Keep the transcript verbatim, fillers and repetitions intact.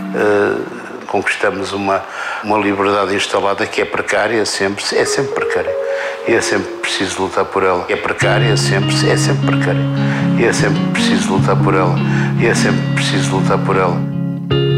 uh, conquistamos uma, uma liberdade instalada que é precária sempre, é sempre precária. E é sempre preciso lutar por ela. É precária, é sempre, é sempre precária. E é sempre preciso lutar por ela. E é sempre preciso lutar por ela.